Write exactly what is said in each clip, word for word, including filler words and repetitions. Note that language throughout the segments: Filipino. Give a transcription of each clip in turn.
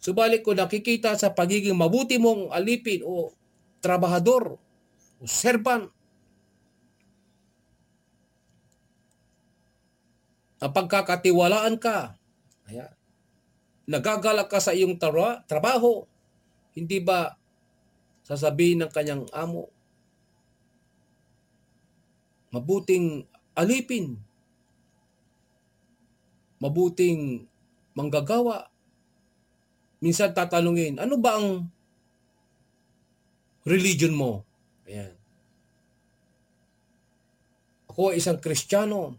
Subalit kung nakikita sa pagiging mabuti mong alipin o trabahador o servant, ang pagkakatiwalaan ka, ayan, nagagalak ka sa iyong tra- trabaho, hindi ba sasabihin ng kanyang amo, mabuting alipin, mabuting manggagawa? Minsan tatanungin, ano ba ang religion mo? Ayan. Ako ay isang Kristiyano.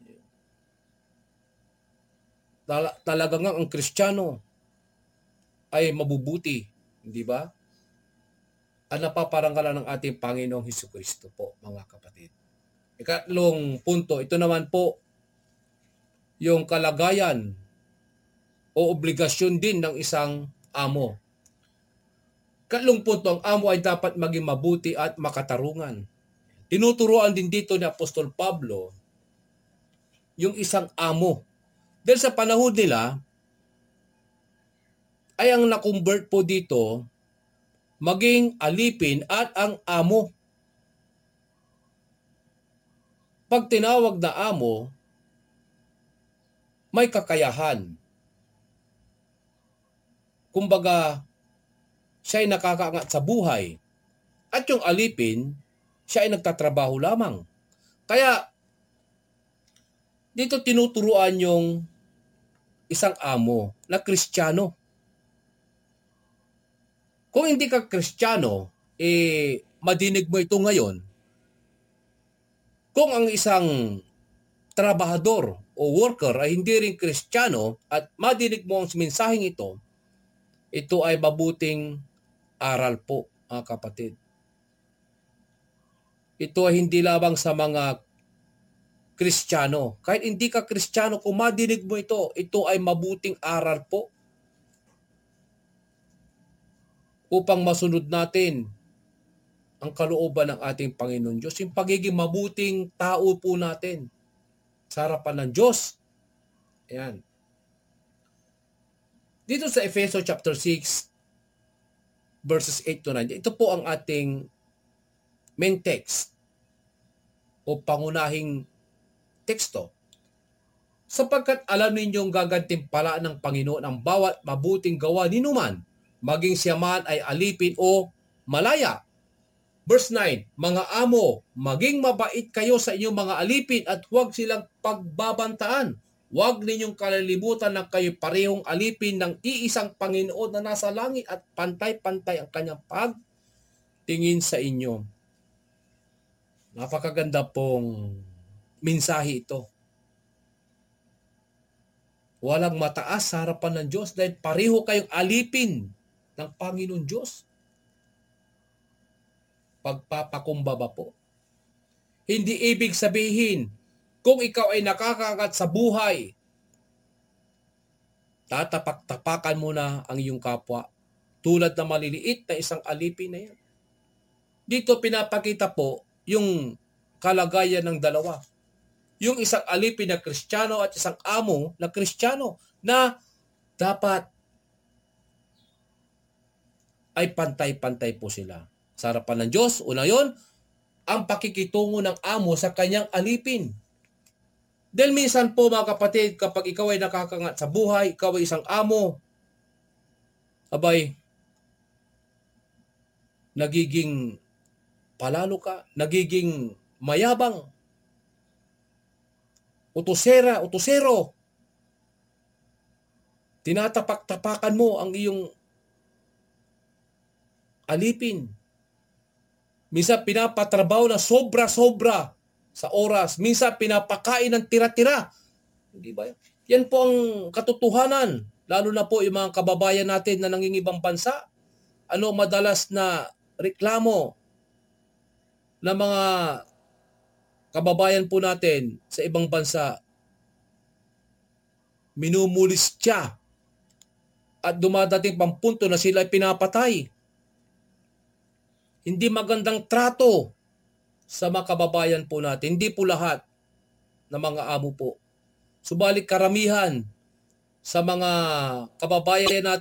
Tal- talaga nga ang Kristiyano ay mabubuti, hindi ba? Ang napaparangalan ng ating Panginoong Hesukristo po, mga kapatid. Ikatlong punto, ito naman po yung kalagayan o obligasyon din ng isang amo. Ikatlong punto, ang amo ay dapat maging mabuti at makatarungan. Tinuturuan din dito ni Apostol Pablo yung isang amo. Dahil sa panahon nila, ay ang na-convert po dito maging alipin at ang amo. Pag tinawag na amo, may kakayahan. Kumbaga, siya ay nakakaangat sa buhay. At yung alipin, siya ay nagtatrabaho lamang. Kaya, dito tinuturuan yung isang amo na Kristiyano. Kung hindi ka Kristiyano, eh, madinig mo ito ngayon. Kung ang isang trabahador o worker ay hindi rin Kristiyano at madinig mo ang mensaheng ito, ito ay mabuting aral po, mga kapatid. Ito ay hindi lamang sa mga Kristiyano. Kahit hindi ka Kristiyano, kung madinig mo ito, ito ay mabuting aral po upang masunod natin ang kalooban ng ating Panginoon Diyos. Yung pagiging mabuting tao po natin sa harapan ng Diyos. Ayan. Dito sa Efeso chapter six, verses eight to nine, ito po ang ating main text o pangunahing teksto. Sapagkat alam ninyong gagantimpalaan ng Panginoon ang bawat mabuting gawa ninuman, maging siya man ay alipin o malaya. Verse nine, mga amo, maging mabait kayo sa inyong mga alipin at huwag silang pagbabantaan. Huwag ninyong kalilimutan na kayo parehong alipin ng iisang Panginoon na nasa langit at pantay-pantay ang kanyang pagtingin sa inyo. Napakaganda pong mensahe ito. Walang mataas sa harapan ng Diyos dahil pareho kayong alipin ng Panginoon Diyos. Pagpapakumbaba po. Hindi ibig sabihin, kung ikaw ay nakakaangat sa buhay, tatapak-tapakan mo na ang iyong kapwa tulad na maliliit na isang alipin na yan. Dito pinapakita po yung kalagayan ng dalawa. Yung isang alipin na Kristiyano at isang amo na Kristiyano na dapat ay pantay-pantay po sila sa harapan ng Diyos. Una yon, ang pakikitungo ng amo sa kanyang alipin. Dahil minsan po mga kapatid, kapag ikaw ay nakakangat sa buhay, ikaw ay isang amo, abay, nagiging palalo ka, nagiging mayabang, utosera, utosero. Tinatapak-tapakan mo ang iyong alipin. Minsan pinapatrabaho na sobra-sobra sa oras. Minsan pinapakain ng tira-tira. Hindi ba yan? Yan po ang katotohanan. Lalo na po yung mga kababayan natin na nangingibang bansa. Ano madalas na reklamo ng mga kababayan po natin sa ibang bansa? Minumulis siya. At dumadating pang punto na sila ay pinapatay. Hindi magandang trato sa mga kababayan po natin. Hindi po lahat ng mga amo po. Subalit karamihan sa mga kababayan natin